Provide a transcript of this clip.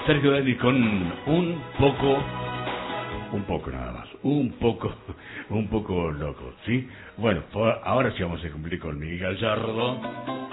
Sergio Denis con un poco nada más, un poco loco, ¿sí? Bueno, ahora sí vamos a cumplir con Miguel Gallardo.